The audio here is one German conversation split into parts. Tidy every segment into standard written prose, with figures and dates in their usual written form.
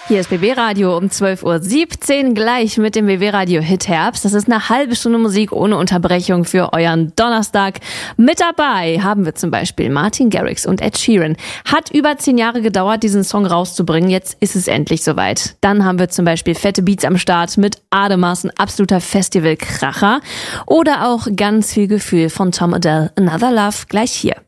Hier ist BB Radio um 12:17 Uhr, gleich mit dem BB Radio Hit Herbst. Das ist eine halbe Stunde Musik ohne Unterbrechung für euren Donnerstag. Mit dabei haben wir zum Beispiel Martin Garrix und Ed Sheeran. Hat über 10 Jahre gedauert, diesen Song rauszubringen. Jetzt ist es endlich soweit. Dann haben wir zum Beispiel fette Beats am Start mit Ademars, ein absoluter Festivalkracher. Oder auch ganz viel Gefühl von Tom Odell, Another Love, gleich hier.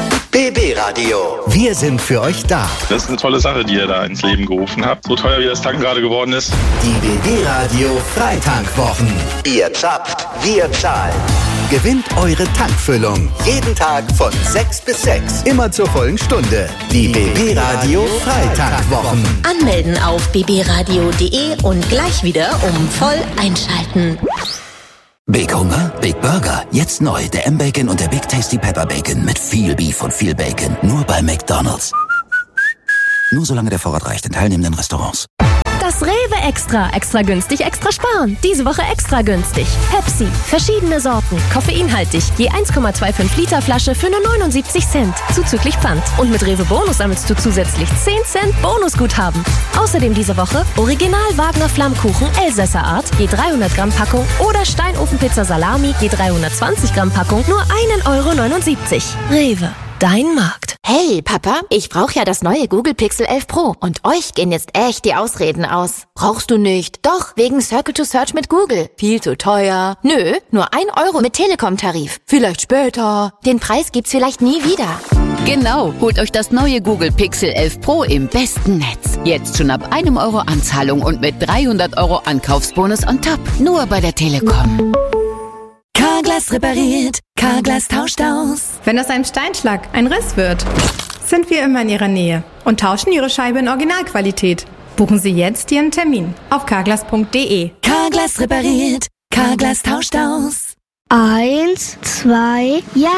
BB Radio. Wir sind für euch da. Das ist eine tolle Sache, die ihr da ins Leben gerufen habt. So teuer wie das Tanken gerade geworden ist. Die BB Radio Freitankwwochen. Ihr zapft, wir zahlen. Gewinnt eure Tankfüllung. Jeden Tag von 6 bis 6. Immer zur vollen Stunde. Die BB Radio Freitankwwochen. Anmelden auf bbradio.de und gleich wieder voll einschalten. Big Hunger, Big Burger. Jetzt neu, der M-Bacon und der Big Tasty Pepper Bacon mit viel Beef und viel Bacon. Nur bei McDonald's. Nur solange der Vorrat reicht in teilnehmenden Restaurants. Das Rewe Extra. Extra günstig, extra sparen. Diese Woche extra günstig. Pepsi. Verschiedene Sorten. Koffeinhaltig. Je 1,25 Liter Flasche für nur 79 Cent. Zuzüglich Pfand. Und mit Rewe Bonus sammelst du zusätzlich 10 Cent Bonusguthaben. Außerdem diese Woche Original Wagner Flammkuchen Elsässer Art. Je 300 Gramm Packung. Oder Steinofenpizza Salami. Je 320 Gramm Packung. Nur 1,79 €. Rewe. Dein Markt. Hey, Papa, ich brauche ja das neue Google Pixel 11 Pro. Und euch gehen jetzt echt die Ausreden aus. Brauchst du nicht? Doch, wegen Circle to Search mit Google. Viel zu teuer. Nö, nur 1 € mit Telekom-Tarif. Vielleicht später. Den Preis gibt's vielleicht nie wieder. Genau, holt euch das neue Google Pixel 11 Pro im besten Netz. Jetzt schon ab 1 € Anzahlung und mit 300 € Ankaufsbonus on top. Nur bei der Telekom. Carglass repariert, Carglass tauscht aus. Wenn aus einem Steinschlag ein Riss wird, sind wir immer in Ihrer Nähe und tauschen Ihre Scheibe in Originalqualität. Buchen Sie jetzt Ihren Termin auf carglass.de. Carglass repariert, Carglass tauscht aus. 1, 2, ja,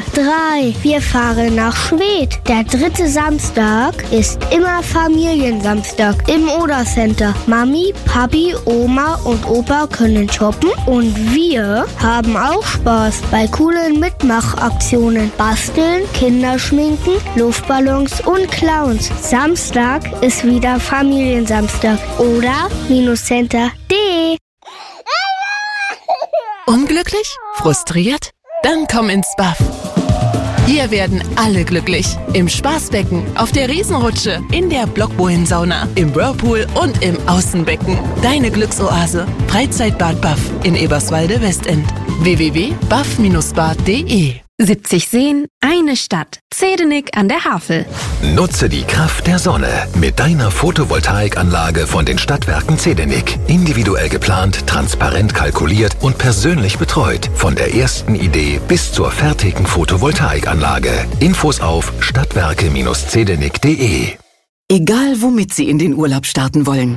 3. Wir fahren nach Schwedt. Der 3. Samstag ist immer Familiensamstag im Oder Center. Mami, Papi, Oma und Opa können shoppen und wir haben auch Spaß bei coolen Mitmachaktionen. Basteln, Kinderschminken, Luftballons und Clowns. Samstag ist wieder Familiensamstag. Oder-center.de. Unglücklich? Frustriert? Dann komm ins Buff. Hier werden alle glücklich. Im Spaßbecken, auf der Riesenrutsche, in der Blockbohlen-Sauna, im Whirlpool und im Außenbecken. Deine Glücksoase. Freizeitbad Buff in Eberswalde-Westend. www.buff-bad.de 70 Seen, eine Stadt. Zedenik an der Havel. Nutze die Kraft der Sonne mit deiner Photovoltaikanlage von den Stadtwerken Zedenik. Individuell geplant, transparent kalkuliert und persönlich betreut. Von der ersten Idee bis zur fertigen Photovoltaikanlage. Infos auf stadtwerke-zedenik.de. Egal womit Sie in den Urlaub starten wollen.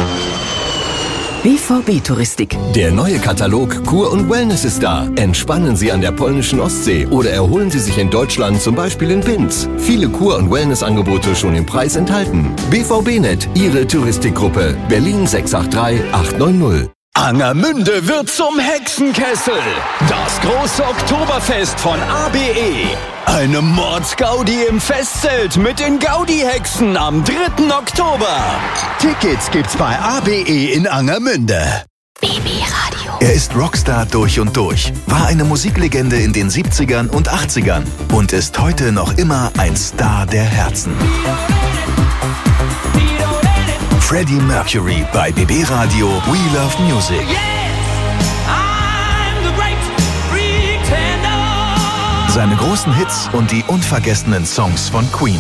BVB Touristik. Der neue Katalog Kur und Wellness ist da. Entspannen Sie an der polnischen Ostsee oder erholen Sie sich in Deutschland, zum Beispiel in Binz. Viele Kur- und Wellnessangebote schon im Preis enthalten. BVB-Net, Ihre Touristikgruppe. Berlin 683 890. Angermünde wird zum Hexenkessel. Das große Oktoberfest von ABE. Eine Mordsgaudi im Festzelt mit den Gaudi-Hexen am 3. Oktober. Tickets gibt's bei ABE in Angermünde. BB Radio. Er ist Rockstar durch und durch, war eine Musiklegende in den 70ern und 80ern und ist heute noch immer ein Star der Herzen. Freddie Mercury bei BB Radio We Love Music. Seine großen Hits und die unvergessenen Songs von Queen.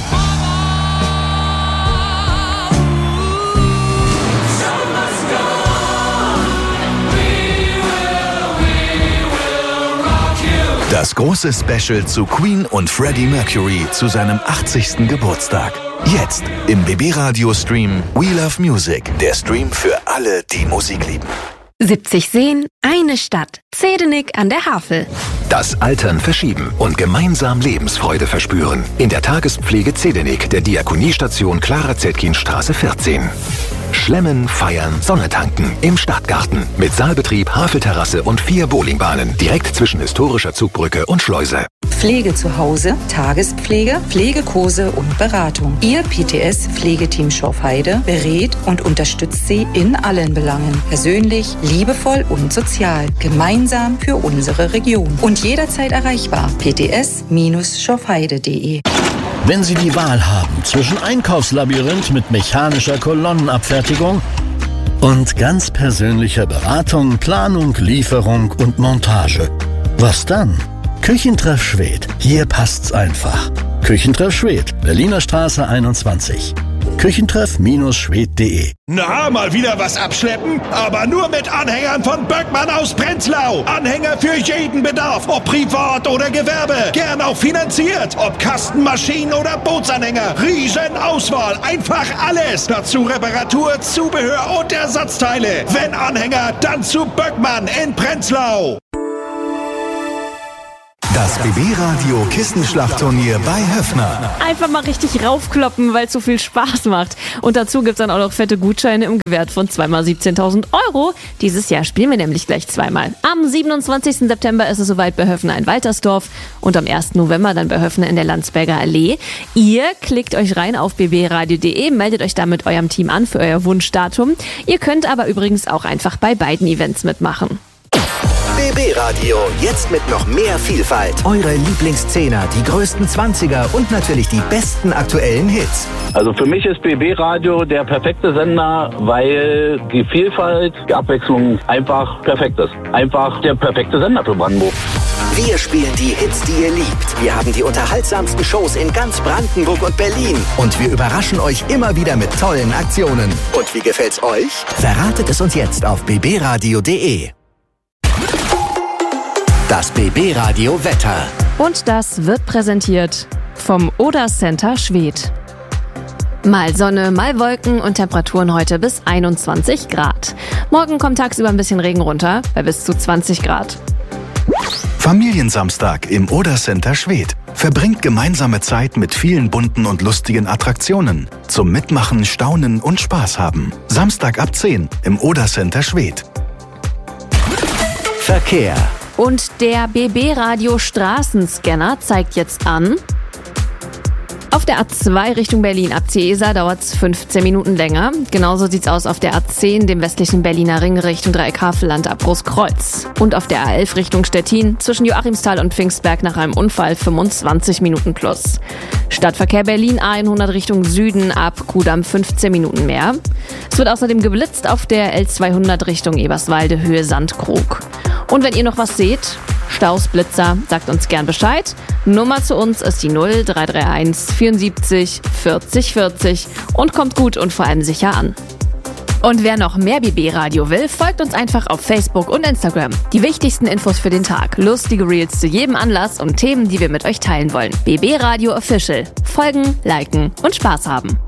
Das große Special zu Queen und Freddie Mercury zu seinem 80. Geburtstag. Jetzt im BB Radio Stream We Love Music. Der Stream für alle, die Musik lieben. 70 Seen, eine Stadt. Zedenik an der Havel. Das Altern verschieben und gemeinsam Lebensfreude verspüren. In der Tagespflege Zedenik der Diakoniestation Clara-Zetkin-Straße 14. Schlemmen, feiern, Sonne tanken im Stadtgarten. Mit Saalbetrieb, Havelterrasse und 4 Bowlingbahnen. Direkt zwischen historischer Zugbrücke und Schleuse. Pflege zu Hause, Tagespflege, Pflegekurse und Beratung. Ihr PTS-Pflegeteam Schorfheide berät und unterstützt Sie in allen Belangen. Persönlich, liebevoll und sozial. Gemeinsam für unsere Region. Und jederzeit erreichbar. pts-schorfheide.de. Wenn Sie die Wahl haben zwischen Einkaufslabyrinth mit mechanischer Kolonnenabfertigung und ganz persönlicher Beratung, Planung, Lieferung und Montage, was dann? Küchentreff Schwedt. Hier passt's einfach. Küchentreff Schwedt, Berliner Straße 21. Küchentreff-schwedt.de. Na, mal wieder was abschleppen? Aber nur mit Anhängern von Böckmann aus Prenzlau. Anhänger für jeden Bedarf, ob privat oder Gewerbe. Gern auch finanziert. Ob Kastenmaschinen oder Bootsanhänger. Riesenauswahl, einfach alles. Dazu Reparatur, Zubehör und Ersatzteile. Wenn Anhänger, dann zu Böckmann in Prenzlau. Das BB-Radio Kissenschlachtturnier bei Höffner. Einfach mal richtig raufkloppen, weil es so viel Spaß macht. Und dazu gibt's dann auch noch fette Gutscheine im Wert von 2 x 17.000 Euro. Dieses Jahr spielen wir nämlich gleich zweimal. Am 27. September ist es soweit bei Höffner in Waltersdorf und am 1. November dann bei Höffner in der Landsberger Allee. Ihr klickt euch rein auf bbradio.de, meldet euch da mit eurem Team an für euer Wunschdatum. Ihr könnt aber übrigens auch einfach bei beiden Events mitmachen. BB Radio, jetzt mit noch mehr Vielfalt. Eure Lieblingszehner, die größten 20er und natürlich die besten aktuellen Hits. Also für mich ist BB Radio der perfekte Sender, weil die Vielfalt, die Abwechslung einfach perfekt ist. Einfach der perfekte Sender für Brandenburg. Wir spielen die Hits, die ihr liebt. Wir haben die unterhaltsamsten Shows in ganz Brandenburg und Berlin. Und wir überraschen euch immer wieder mit tollen Aktionen. Und wie gefällt's euch? Verratet es uns jetzt auf bbradio.de. Das BB-Radio Wetter. Und das wird präsentiert vom Oder Center Schwedt. Mal Sonne, mal Wolken und Temperaturen heute bis 21 Grad. Morgen kommt tagsüber ein bisschen Regen runter, bei bis zu 20 Grad. Familiensamstag im Oder Center Schwedt. Verbringt gemeinsame Zeit mit vielen bunten und lustigen Attraktionen. Zum Mitmachen, Staunen und Spaß haben. Samstag ab 10 im Oder Center Schwedt. Verkehr. Und der BB-Radio Straßenscanner zeigt jetzt an: Auf der A2 Richtung Berlin ab Ciesa dauert es 15 Minuten länger. Genauso sieht's aus auf der A10, dem westlichen Berliner Ring Richtung Dreieck-Havelland ab Großkreuz. Und auf der A11 Richtung Stettin zwischen Joachimsthal und Pfingstberg nach einem Unfall 25 Minuten plus. Stadtverkehr Berlin A100 Richtung Süden ab Kudamm 15 Minuten mehr. Es wird außerdem geblitzt auf der L200 Richtung Eberswalde Höhe Sandkrug. Und wenn ihr noch was seht, Staus, Blitzer, sagt uns gern Bescheid. Nummer zu uns ist die 0331 74 40 40 und kommt gut und vor allem sicher an. Und wer noch mehr BB-Radio will, folgt uns einfach auf Facebook und Instagram. Die wichtigsten Infos für den Tag, lustige Reels zu jedem Anlass und Themen, die wir mit euch teilen wollen. BB-Radio Official. Folgen, liken und Spaß haben.